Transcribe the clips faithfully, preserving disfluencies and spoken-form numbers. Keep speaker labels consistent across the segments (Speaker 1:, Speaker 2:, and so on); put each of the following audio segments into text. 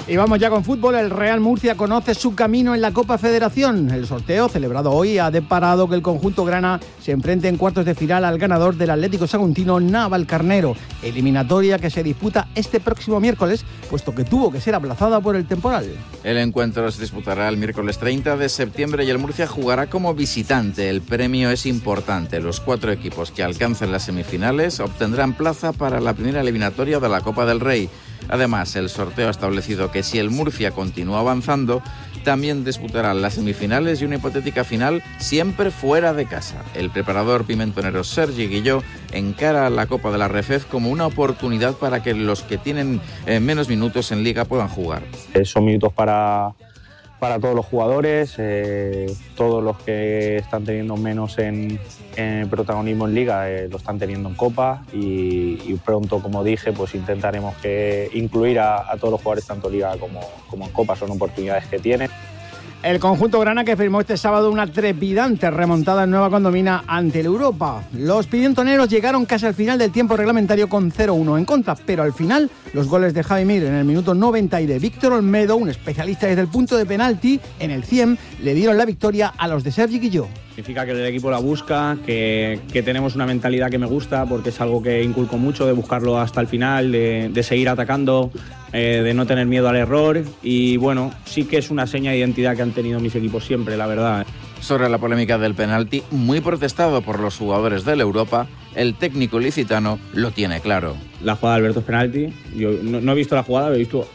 Speaker 1: Y vamos ya con fútbol. El Real Murcia conoce su camino en la Copa Federación. El sorteo, celebrado hoy, ha deparado que el conjunto grana se enfrente en cuartos de final al ganador del Atlético Saguntino, Navalcarnero. Eliminatoria que se disputa este próximo miércoles, puesto que tuvo que ser aplazada por el temporal.
Speaker 2: El encuentro se disputará el miércoles treinta de septiembre y el Murcia jugará como visitante. El premio es importante. Los cuatro equipos que alcancen las semifinales obtendrán plaza para la primera eliminatoria de la Copa del Rey. Además, el sorteo ha establecido que si el Murcia continúa avanzando, también disputarán las semifinales y una hipotética final siempre fuera de casa. El preparador pimentonero Sergi Guilló encara la Copa de la Refez como una oportunidad para que los que tienen eh, menos minutos en Liga puedan jugar.
Speaker 3: Son minutos para, para todos los jugadores, eh, todos los que están teniendo menos en, en protagonismo en Liga eh, lo están teniendo en Copa y, y pronto, como dije, pues intentaremos que incluir a, a todos los jugadores tanto en Liga como, como en Copa. Son oportunidades que tienen.
Speaker 1: El conjunto grana que firmó este sábado una trepidante remontada en Nueva Condomina ante el Europa. Los pimentoneros llegaron casi al final del tiempo reglamentario con cero uno en contra, pero al final los goles de Javi Mir en el minuto noventa y de Víctor Olmedo, un especialista desde el punto de penalti, en el cien, le dieron la victoria a los de Sergi Guilló.
Speaker 4: Significa que el equipo la busca, que, que tenemos una mentalidad que me gusta porque es algo que inculco mucho, de buscarlo hasta el final, de, de seguir atacando, eh, de no tener miedo al error y bueno, sí que es una seña de identidad que han tenido mis equipos siempre, la verdad.
Speaker 2: Sobre la polémica del penalti, muy protestado por los jugadores del Europa, el técnico licitano lo tiene claro.
Speaker 4: La jugada de Alberto es penalti. Yo no, no he visto la jugada, he visto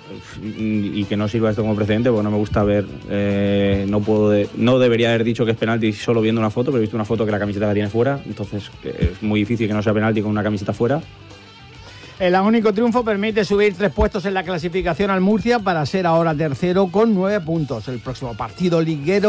Speaker 4: y que no sirva esto como precedente porque no me gusta ver, eh, no puedo, de, no debería haber dicho que es penalti solo viendo una foto, pero he visto una foto que la camiseta la tiene fuera, entonces es muy difícil que no sea penalti con una camiseta fuera.
Speaker 1: El único triunfo permite subir tres puestos en la clasificación al Murcia para ser ahora tercero con nueve puntos. El próximo partido liguero